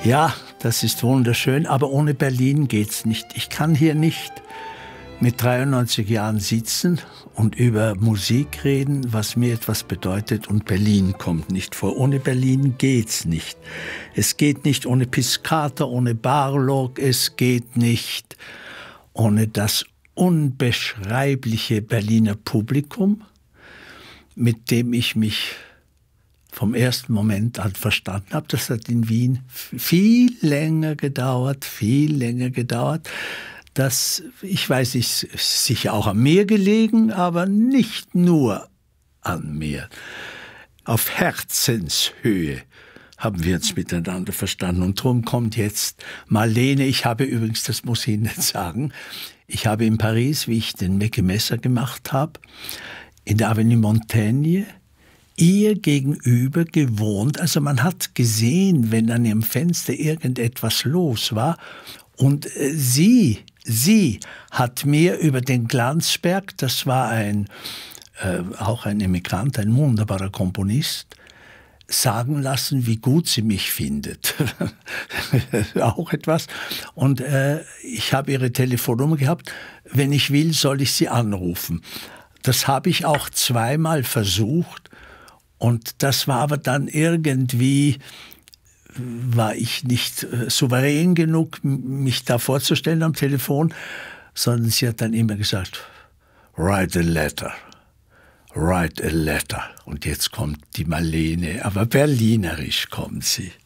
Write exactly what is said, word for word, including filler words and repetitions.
Ja, das ist wunderschön, aber ohne Berlin geht's nicht. Ich kann hier nicht mit dreiundneunzig Jahren sitzen und über Musik reden, was mir etwas bedeutet, und Berlin kommt nicht vor. Ohne Berlin geht's nicht. Es geht nicht ohne Piscator, ohne Barlog, es geht nicht ohne das unbeschreibliche Berliner Publikum, mit dem ich mich vom ersten Moment an verstanden habe. Das hat in Wien viel länger gedauert, viel länger gedauert. Das, ich weiß, ist sicher auch an mir gelegen, aber nicht nur an mir. Auf Herzenshöhe haben wir uns miteinander verstanden. Und darum kommt jetzt Marlene. Ich habe übrigens, das muss ich Ihnen nicht sagen, ich habe in Paris, wie ich den Mecque Messer gemacht habe, in der Avenue Montaigne, ihr gegenüber gewohnt. Also man hat gesehen, wenn an ihrem Fenster irgendetwas los war. Und äh, sie, sie hat mir über den Glanzberg, das war ein, äh, auch ein Emigrant, ein wunderbarer Komponist, sagen lassen, wie gut sie mich findet. Auch etwas. Und äh, ich habe ihre Telefonnummer gehabt. Wenn ich will, soll ich sie anrufen. Das habe ich auch zweimal versucht. Und das war aber dann irgendwie, war ich nicht äh, souverän genug, mich da vorzustellen am Telefon, sondern sie hat dann immer gesagt, write a letter, write a letter. Und jetzt kommt die Marlene, aber berlinerisch kommt sie.